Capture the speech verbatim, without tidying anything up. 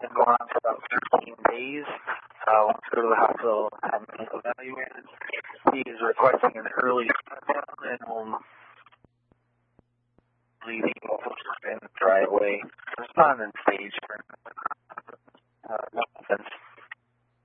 been going on for about thirteen days. Uh, wants to go to the hospital and have him evaluated. He is requesting an early step-down and will leaving in the driveway. It's not in stage for